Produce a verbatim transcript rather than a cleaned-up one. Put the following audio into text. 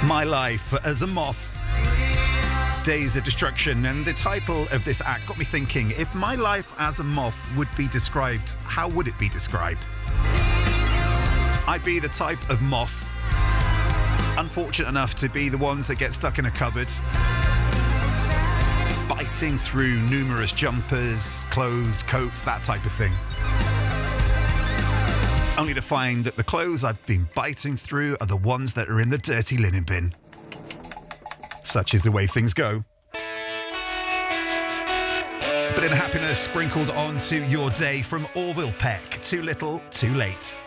My Life as a Moth, Days of Destruction. And the title of this act got me thinking, if my life as a moth would be described, how would it be described? I'd be the type of moth, unfortunate enough to be the ones that get stuck in a cupboard, biting through numerous jumpers, clothes, coats, that type of thing. Only to find that the clothes I've been biting through are the ones that are in the dirty linen bin. Such is the way things go. But in happiness sprinkled onto your day from Orville Peck, Too Little, Too Late.